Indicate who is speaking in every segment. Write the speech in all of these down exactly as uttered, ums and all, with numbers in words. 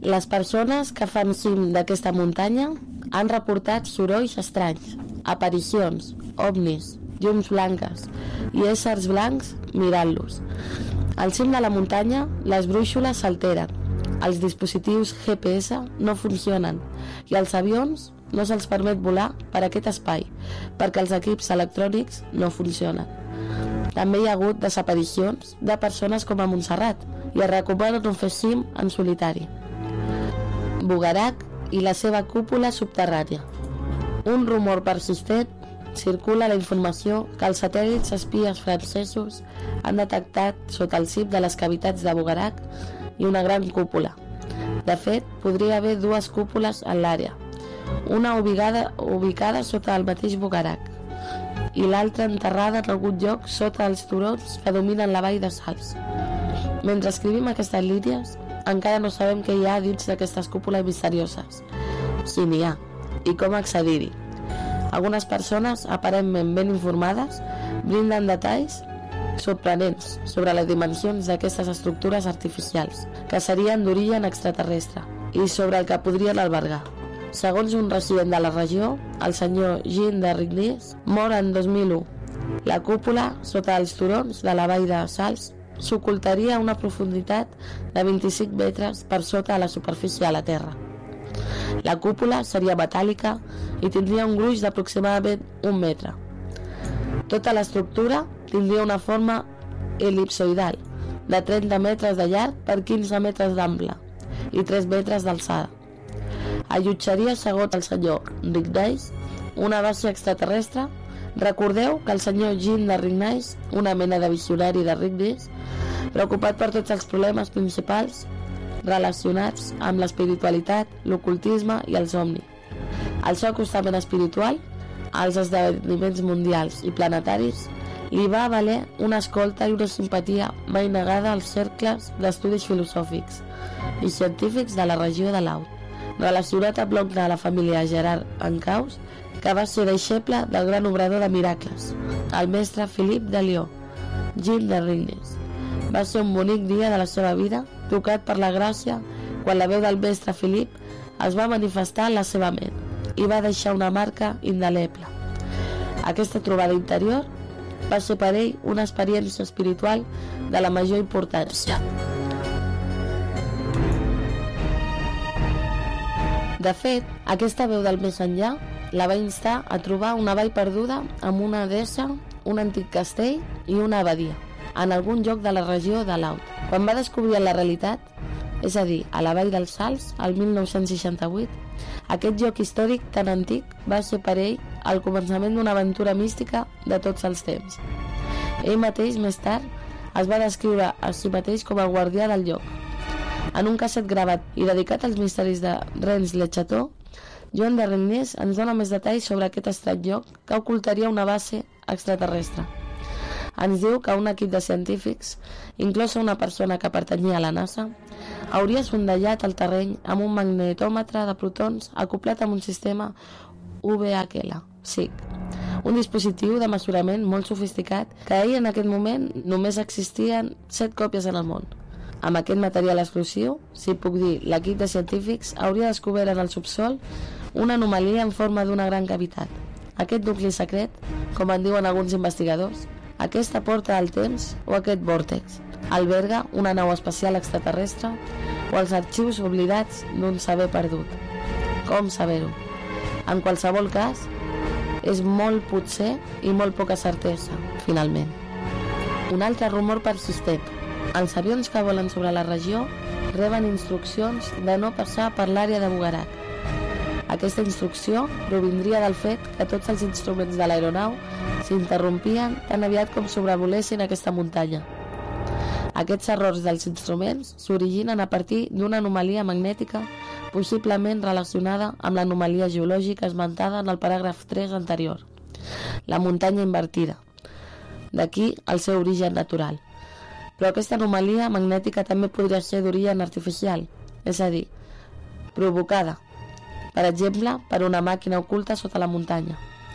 Speaker 1: Les persones que fan cim d'aquesta muntanya han reportat sorolls estranys, aparicions, ovnis, llums blanques i éssers blancs mirant-los. Al cim de la muntanya, les brúixoles s'alteren, els dispositius G P S no funcionen i als avions no se'ls permet volar per aquest espai perquè els equips electrònics no funcionen. També hi ha hagut desaparicions de persones com a Montserrat i es recomana no fer cim en solitari. Bugarak i la seva cúpula subterrània. Un rumor persistent circula la informació que els satèl·lits espies francesos han detectat sota el cim de les cavitats de Bugarak i una gran cúpula. De fet, podria haver dues cúpules en l'àrea, una ubicada, ubicada sota el mateix Bugarak i l'altra enterrada en algun lloc sota els turons que dominen la vall de Sals. Mentre escrivim aquestes línies, encara no sabem què hi ha dins d'aquestes cúpules misterioses, si n'hi ha, i com accedir-hi. Algunes persones, aparentment ben informades, brinden detalls sorprenents sobre les dimensions d'aquestes estructures artificials, que serien d'origen extraterrestre, i sobre el que podrien albergar. Segons un resident de la regió, el senyor Jean de Rignis, mor en dos mil u. La cúpula, sota els turons de la vall de Sals, s'ocultaria a una profunditat de vint-i-cinc metres per sota la superfície de la Terra. La cúpula seria metàl·lica i tindria un gruix d'aproximadament un metre. Tota l'estructura tindria una forma elipsoidal, de trenta metres de llarg per quinze metres d'ample i tres metres d'alçada. Allotjaria, segons el senyor Rignis, una base extraterrestre. Recordeu que el senyor Jean de Rignis, una mena de visionari de Rignis, preocupat per tots els problemes principals relacionats amb l'espiritualitat, l'ocultisme i els omnis. El seu acostament espiritual, als esdeveniments mundials i planetaris, li va valer una escolta i una simpatia mai negada als cercles d'estudis filosòfics i científics de la regió de Laut, relacionat amb l'oncle de la família Gerard Ancaus, que va ser deixeble del gran obrador de miracles, el mestre Philippe de Lió. Jean de Rignis va ser un bonic dia de la seva vida, tocat per la gràcia quan la veu del mestre Philippe es va manifestar en la seva ment i va deixar una marca indeleble. Aquesta trobada interior va ser per ell una experiència espiritual de la major importància. De fet, aquesta veu del més enllà la va instar a trobar una vall perduda amb una deessa, un antic castell i una abadia, en algun lloc de la regió de Laut. Quan va descobrir la realitat, és a dir, a la vall dels Sals, el mil nou-cents seixanta-vuit, aquest lloc històric tan antic va ser per ell el començament d'una aventura mística de tots els temps. Ell mateix, més tard, es va descriure a si mateix com a guardià del lloc. En un casset gravat i dedicat als misteris de Rennes le Chateau, Joan de Rignis ens dona més detalls sobre aquest estrany lloc que ocultaria una base extraterrestre. Ens diu que un equip de científics, inclosa una persona que pertanyia a la NASA, hauria sondellat el terreny amb un magnetòmetre de protons acoplat amb un sistema U V H L, S I C, un dispositiu de mesurament molt sofisticat que ahir en aquest moment només existien set còpies en el món. Amb aquest material exclusiu, si puc dir, l'equip de científics hauria descobert en el subsol una anomalia en forma d'una gran cavitat. Aquest nucli secret, com en diuen alguns investigadors, aquesta porta del temps o aquest vòrtex, alberga una nau espacial extraterrestre o els arxius oblidats d'un saber perdut. Com saber-ho? En qualsevol cas, és molt potser i molt poca certesa, finalment. Un altre rumor persistent. Els avions que volen sobre la regió reben instruccions de no passar per l'àrea de Bugarak. Aquesta instrucció provindria del fet que tots els instruments de l'aeronau s'interrompien tan aviat com sobrevolessin aquesta muntanya. Aquests errors dels instruments s'originen a partir d'una anomalia magnètica possiblement relacionada amb l'anomalia geològica esmentada en el paràgraf tres anterior, la muntanya invertida. D'aquí el seu origen natural. Però aquesta anomalia magnètica també podria ser d'origen artificial, és a dir, provocada, per exemple, per una màquina oculta sota la muntanya.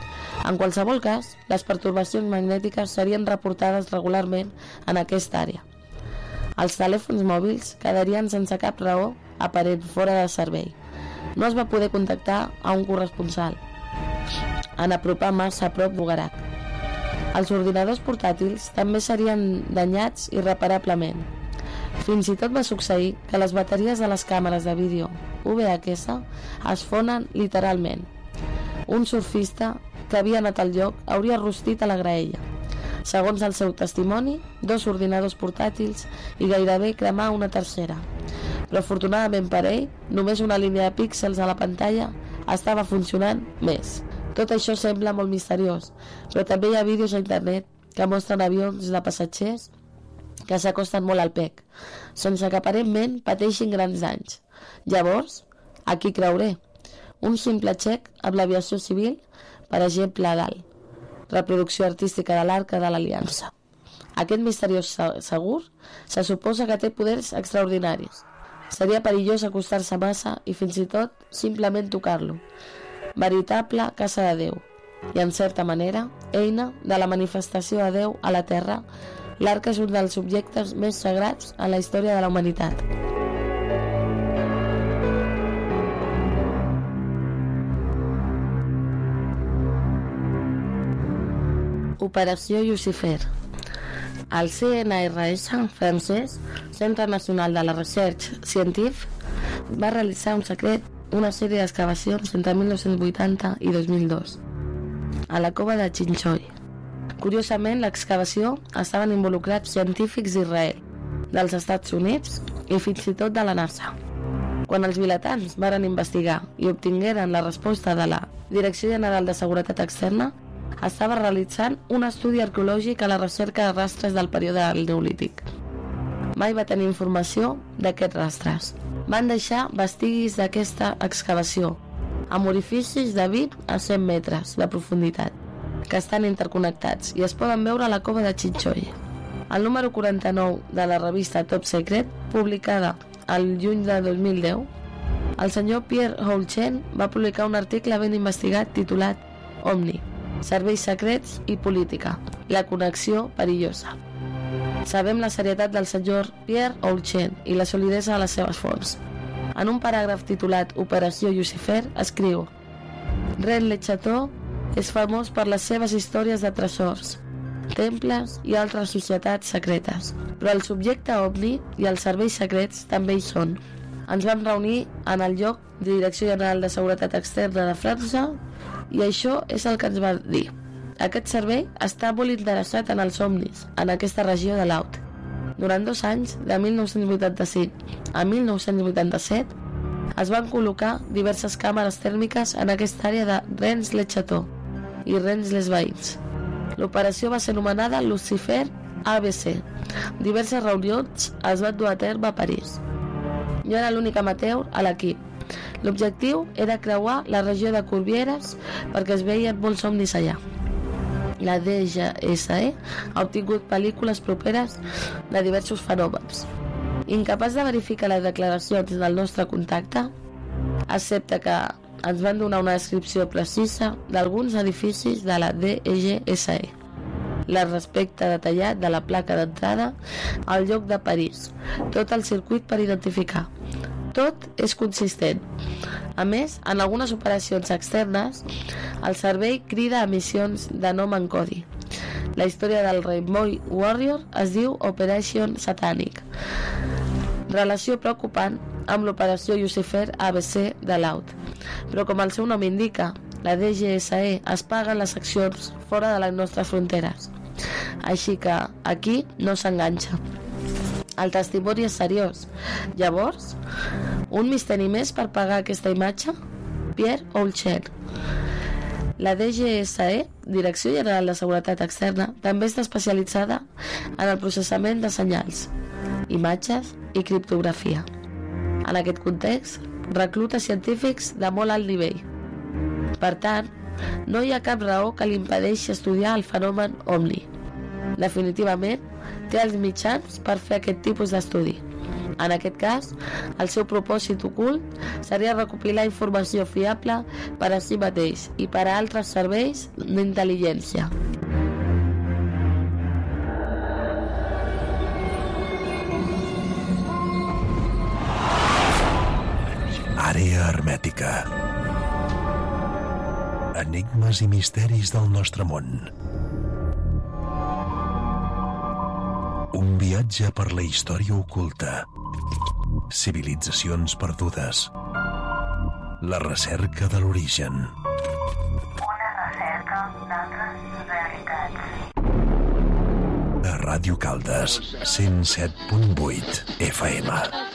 Speaker 1: En qualsevol cas, les pertorbacions magnètiques serien reportades regularment en aquesta àrea. Els telèfons mòbils quedarien sense cap raó aparent fora de servei. No es va poder contactar a un corresponsal en apropar massa a prop d'Ugarat. Els ordinadors portàtils també serien danyats irreparablement. Fins i tot va succeir que les bateries de les càmeres de vídeo U V H S es fonen literalment. Un surfista que havia anat al lloc hauria rostit a la graella. Segons el seu testimoni, dos ordinadors portàtils i gairebé cremar una tercera. Però afortunadament per ell, només una línia de píxels a la pantalla estava funcionant més. Tot això sembla molt misteriós, però també hi ha vídeos a internet que mostren avions de passatgers que s'acosten molt al P E C, sense que aparentment pateixin grans danys. Llavors, a qui creuré? Un simple xec amb l'aviació civil, per exemple, a dalt. Reproducció artística de l'Arca de l'Aliança. Aquest misteriós segur se suposa que té poders extraordinaris. Seria perillós acostar-se massa i fins i tot simplement tocar-lo. Veritable casa de Déu i, en certa manera, eina de la manifestació de Déu a la Terra. L'Arca és un dels objectes més sagrats en la història de la humanitat. Operació Llucifer. El C N R S francès, Centre Nacional de la Recherche Scientifique, va realitzar un secret una sèrie d'excavacions entre mil nou-cents vuitanta i dos mil dos a la cova de Chinchoy. Curiosament, l'excavació estaven involucrats científics d'Israel, dels Estats Units i fins i tot de la NASA. Quan els vilatans varen investigar i obtingueren la resposta de la Direcció General de Seguretat Externa, estava realitzant un estudi arqueològic a la recerca de rastres del període del Neolític. Mai va tenir informació d'aquests rastres. Van deixar vestigis d'aquesta excavació, amb orificis de vint a cent metres de profunditat, que estan interconnectats i es poden veure a la cova de Chinchoy. El número quaranta-nou de la revista Top Secret, publicada al juny de dos mil deu, el senyor Pierre Houlchen va publicar un article ben investigat titulat Omni, serveis secrets i política, la connexió perillosa. Sabem la serietat del senyor Pierre Houlchen i la solidesa de les seves fonts. En un paràgraf titulat Operació Llucifer escriu: René Le Chateau és famós per les seves històries de tresors, temples i altres societats secretes, però el subjecte OVNI i els serveis secrets també hi són. Ens vam reunir en el lloc de Direcció General de Seguretat Externa de França i això és el que ens va dir. Aquest servei està molt interessat en els ovnis en aquesta regió de l'Aut. Durant dos anys, de mil nou-cents vuitanta-cinc a mil nou-cents vuitanta-set, es van col·locar diverses càmeres tèrmiques en aquesta àrea de Rennes-le-Château i Rennes-les-Bains. L'operació va ser anomenada Lucifer A B C. Diverses reunions es van dur a terme a París. Jo era l'únic amateur a l'equip. L'objectiu era creuar la regió de Corbières perquè es veien molts ovnis allà. La D G S E ha obtingut pel·lícules properes de diversos fenòmens. Incapaç de verificar les declaracions del nostre contacte, excepte que ens van donar una descripció precisa d'alguns edificis de la D G S E, el respecte detallat de la placa d'entrada al lloc de París, tot el circuit per identificar. Tot és consistent. A més, en algunes operacions externes, el servei crida a missions de nom en codi. La història del Rainbow Warrior es diu Operation Satanic. Relació preocupant amb l'operació Lucifer A B C de l'Aut. Però com el seu nom indica, la D G S E es paga en les accions fora de les nostres fronteres. Així que aquí no s'enganxa. El testimoni és seriós. Llavors, un misteri més per pagar aquesta imatge? Pierre Houlchen. La D G S E, Direcció General de Seguretat Externa, també està especialitzada en el processament de senyals, imatges i criptografia. En aquest context, recluta científics de molt alt nivell. Per tant, no hi ha cap raó que li impedeixi estudiar el fenomen OVNI. Definitivament, té els mitjans per fer aquest tipus d'estudi. En aquest cas, el seu propòsit ocult seria recopilar informació fiable per a si mateix i per a altres serveis d'intel·ligència.
Speaker 2: hermètica. Enigmes i misteris del nostre món. Un viatge per la història oculta. Civilitzacions perdudes. La recerca de l'origen.
Speaker 3: Una recerca d'altres realitats.
Speaker 2: A Ràdio Caldes, cent set punt vuit F M.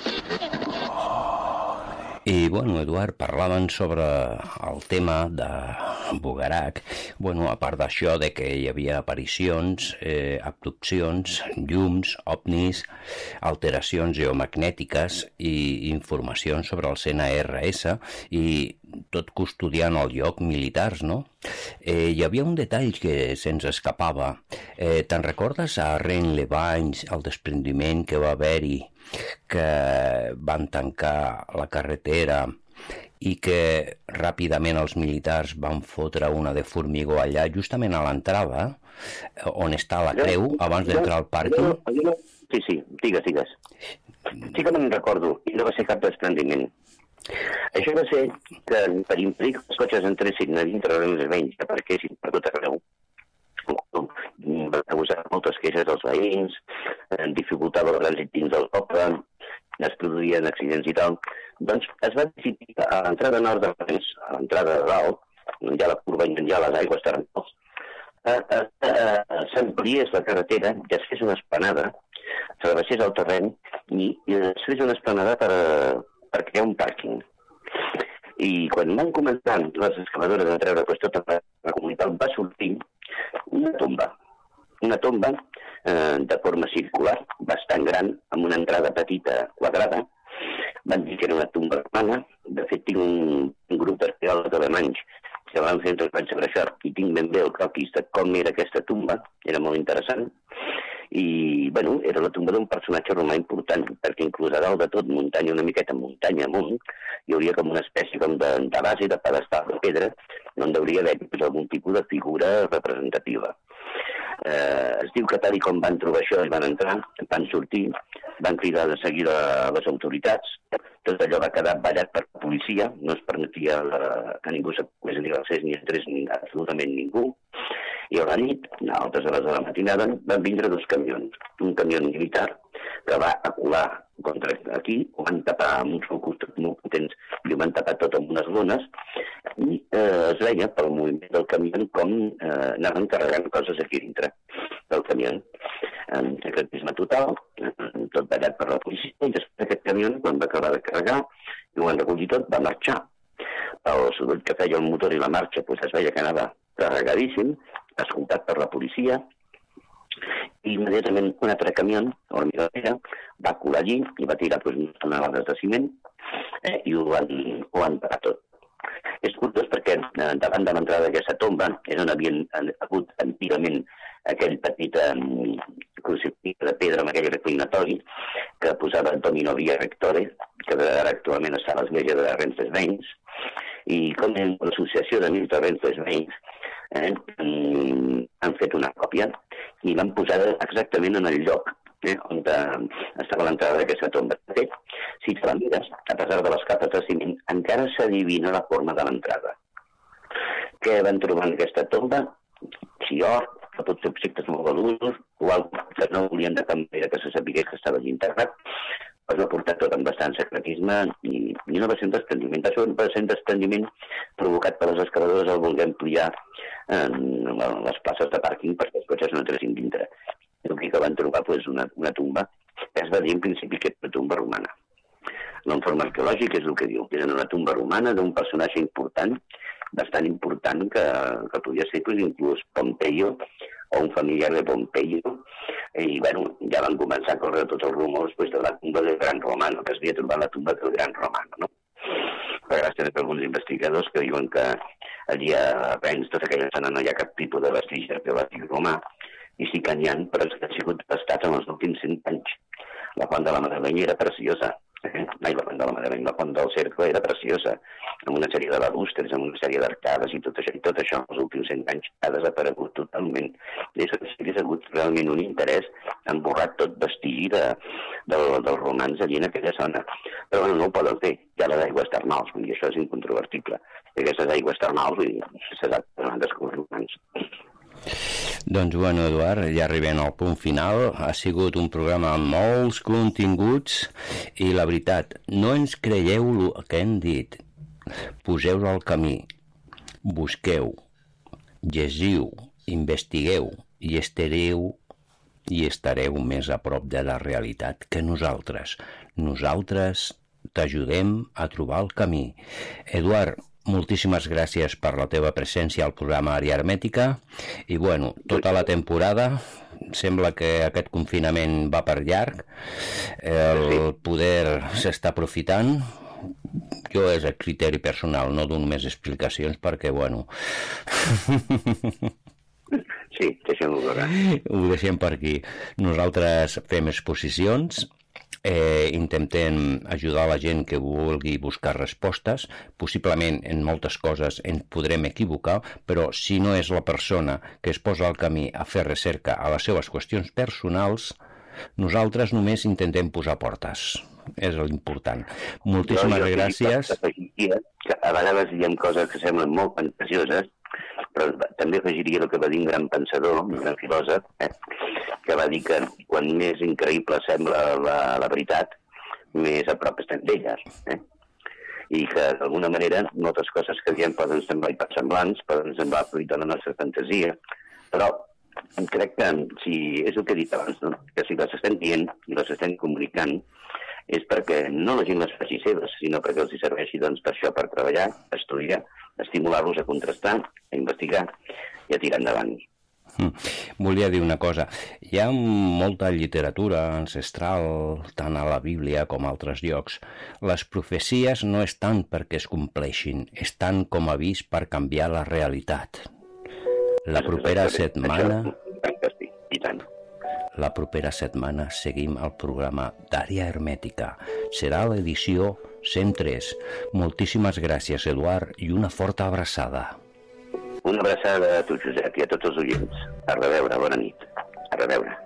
Speaker 4: I, bueno, Eduard, parlaven sobre el tema de Bugarak. Bueno, a part d'això, de que hi havia aparicions, eh, abduccions, llums, ovnis, alteracions geomagnètiques i informacions sobre el C N R S, i tot custodiant el lloc militars, no? Eh, hi havia un detall que se'ns escapava. Eh, te'n recordes a Rennes-les-Bagnes, el desprendiment que va haver-hi, que van tancar la carretera i que ràpidament els militars van fotre una de formigó allà, justament a l'entrada, on està la creu, abans d'entrar al pàrquing?
Speaker 5: Sí, sí, digues, digues. Sí que me'n recordo, i no va ser cap desprendiment. Això va ser que per impedir que els cotxes entressin a dintre dels veïns, que parquessin per tot arreu, va causar moltes queixes dels veïns, dificultava el trànsit dins del poble, es produïen accidents i tal. Doncs es va decidir a l'entrada nord de Rennes, a l'entrada de dalt, on hi ha la curva i on hi ha les aigües terrenals, s'ampliés la carretera i es fes una esplanada, se la baixés al terreny i es fes una esplanada per, per crear un pàrquing. I quan van començar les excavadores a treure pues, tota la, la comunitat, va sortir una tomba. Una tomba eh, de forma circular, bastant gran, amb una entrada petita quadrada. Van dir que era una tomba romana. De fet, tinc un, un grup d'arqueòlegs alemanys que van fer un treball sobre això i tinc ben bé el croquis de com era aquesta tomba. Era molt interessant. I, bueno, era la tomba d'un personatge romà important, perquè inclús a dalt de tot, muntanya una miqueta, muntanya amunt, hi hauria com una espècie com de, de base de pedestal de pedra, on hauria d'haver pues, algun tipus de figura representativa. Eh, es diu que tal i com van trobar això i van entrar, van sortir, van cridar de seguida a les autoritats, tot allò va quedar ballat per la policia, no es permetia la, que ningú s'apogués ni l'accés ni entrés ni absolutament ningú. I a la nit, a altes hores de la matinada, van vindre dos camions. Un camió militar que va acular contra aquí, ho van tapar amb uns focus molt potents i ho van tapar tot amb unes lones i eh, es veia pel moviment del camió com eh, anaven carregant coses aquí dintre del camió. En secretisme total, tot ballat per la policia, i després aquest camió, quan va acabar de carregar i ho van recollir tot, va marxar. El soroll que feia el motor i la marxa pues, es veia que anava carregadíssim, escoltat per la policia, i immediatament un altre camió, o la miradera, va colar allí i va tirar pues, unes tonelades de ciment eh, i ho van, ho van parar tot. És curiós perquè eh, davant de l'entrada d'aquesta tomba és on havien hagut antigament aquell petit eh, crucifix de pedra amb aquell reclinatori que posava Domino Via Rectore, que ara actualment està a l'església de Rennes-les-Bagnes, i com en l'associació d'amics de Rennes-les-Bagnes eh, han fet una còpia i l'han posada exactament en el lloc eh, on estava l'entrada d'aquesta tomba. De fet, si te la mires, a pesar de les capes de ciment, encara s'adivina la forma de l'entrada. Què van trobar en aquesta tomba? Si or, que pot ser objectes molt valuosos, o alguna que no volien de cap manera que se sabia que estava allí enterrat, es va portar tot amb bastant secretisme i, i no va ser un desprendiment. Això va ser un desprendiment provocat per les excavadores al voler ampliar en les places de pàrquing perquè els cotxes no entressin dintre. I aquí que van trobar pues, una, una tomba que es va dir en principi que era una tomba romana. L'informe arqueològic és el que diu, que era una tomba romana d'un personatge important, bastant important, que, que podia ser pues, inclús Pompeio o un familiar de Pompeio, i bueno, ja van començar a córrer tots els rumors pues, de la tomba del Gran Romano, que es havia trobat la tomba del Gran Romano, no? Per gràcies a alguns investigadors que diuen que allí a Rennes, tota aquella zona, no hi ha cap tipus de vestigi arqueològic romà, i sí que n'hi ha, però que han sigut devastats en els últims cent anys. La font de la Madeleine era preciosa, eh? Ai, la font de la Madeleine, la font del Cercle era preciosa, amb una sèrie de balustres, amb una sèrie d'arcades i tot això, i tot això els últims cent anys ha desaparegut totalment. I això sí que ha hagut realment un interès en borrar tot vestigi de, de, dels romans allí en aquella zona. però bueno, no ho poden fer. Hi ha les aigües termals, vull dir, això és incontrovertible. I aquestes aigües termals, vull dir, se sap que van descobrir humans.
Speaker 4: Doncs bueno, Eduard, ja arribem al punt final. Ha sigut un programa amb molts continguts i la veritat, no ens creieu el que hem dit. Poseu-lo al camí, busqueu, llegiu, investigueu i estareu i estareu més a prop de la realitat que nosaltres. Nosaltres t'ajudem a trobar el camí. Eduard, moltíssimes gràcies per la teva presència al programa Àrea Hermètica i bueno, tota la temporada sembla que aquest confinament va per llarg, el poder s'està aprofitant. Jo és el criteri personal, no dono més explicacions perquè, bueno...
Speaker 5: Sí, deixem-ho veure.
Speaker 4: Ho deixem per aquí. Nosaltres fem exposicions, eh, intentem ajudar la gent que vulgui buscar respostes. Possiblement en moltes coses ens podrem equivocar, però si no és la persona que es posa al camí a fer recerca a les seves qüestions personals, nosaltres només intentem posar portes. És l'important. Moltíssimes jo, jo gràcies.
Speaker 5: Que a vegades diem coses que semblen molt fantasioses, però també afegiria el que va dir un gran pensador, un gran filòsof, eh, que va dir que quan més increïble sembla la, la veritat, més a prop estem d'elles. Eh? I que, d'alguna manera, moltes coses que diem poden semblar hipersemblants, poden semblar fruit de la nostra fantasia, però crec que si és el que he dit abans, no? Que si les estem dient i les estem comunicant, és perquè no la gent les faci seves, sinó perquè els hi serveixi doncs, per això, per treballar, estudiar, estimular-los a contrastar, a investigar i a tirar endavant.
Speaker 4: Mm. Volia dir una cosa. Hi ha molta literatura ancestral, tant a la Bíblia com a altres llocs. Les profecies no estan perquè es compleixin, estan com a avís per canviar la realitat. La propera setmana...
Speaker 5: I tant.
Speaker 4: La propera setmana seguim el programa d'Àrea Hermètica. Serà l'edició cent tres. Moltíssimes gràcies, Eduard, i una forta abraçada.
Speaker 5: Una abraçada a tu, Josep, i a tots els oients. A reveure, bona nit. A reveure.